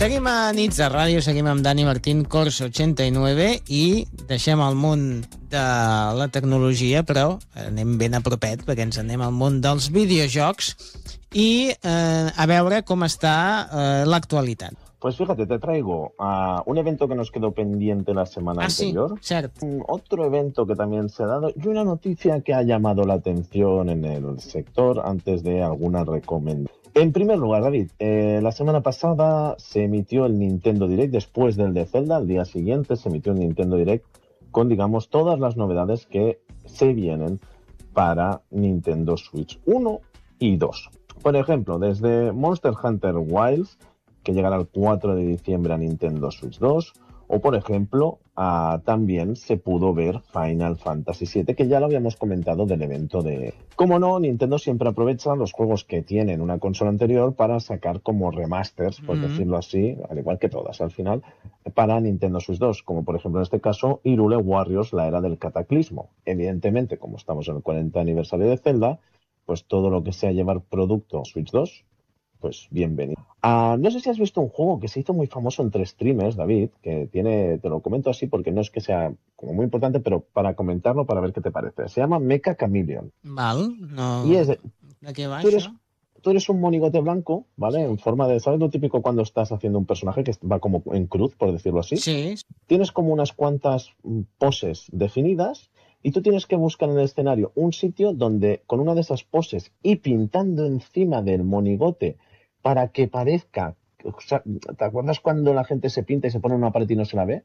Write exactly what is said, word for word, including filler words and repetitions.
Seguim a Nits de Ràdio, seguim amb Dani Martín, Corso ochenta y nueve, i deixem el món de la tecnologia, però anem ben a propet, perquè ens anem al món dels videojocs i eh, a veure com està eh, l'actualitat. Pues fíjate, te traigo uh, un evento que nos quedó pendiente la semana ah, anterior. Sí, cierto. Otro evento que también se ha dado y una noticia que ha llamado la atención en el sector antes de alguna recomendación. En primer lugar, David, eh, la semana pasada se emitió el Nintendo Direct después del de Zelda. Al día siguiente se emitió el Nintendo Direct con, digamos, todas las novedades que se vienen para Nintendo Switch uno y dos. Por ejemplo, desde Monster Hunter Wilds, que llegará el cuatro de diciembre a Nintendo Switch dos, o por ejemplo, uh, también se pudo ver Final Fantasy siete, que ya lo habíamos comentado del evento de... Como no, Nintendo siempre aprovecha los juegos que tienen una consola anterior para sacar como remasters, por mm-hmm. decirlo así, al igual que todas al final, para Nintendo Switch dos, como por ejemplo en este caso Hyrule Warriors, la era del cataclismo. Evidentemente, como estamos en el cuarenta aniversario de Zelda, pues todo lo que sea llevar producto Switch dos, pues bienvenido. Uh, no sé si has visto un juego que se hizo muy famoso entre streamers, David, que tiene, te lo comento así porque no es que sea como muy importante, pero para comentarlo, para ver qué te parece. Se llama Mecha Chameleon. Val, no... Y es de, ¿De qué va tú eres, eso? tú eres un monigote blanco, ¿vale? En forma de, ¿sabes lo típico cuando estás haciendo un personaje que va como en cruz, por decirlo así? Sí. Tienes como unas cuantas poses definidas y tú tienes que buscar en el escenario un sitio donde con una de esas poses y pintando encima del monigote para que parezca, o sea, ¿te acuerdas cuando la gente se pinta y se pone en una pared y no se la ve?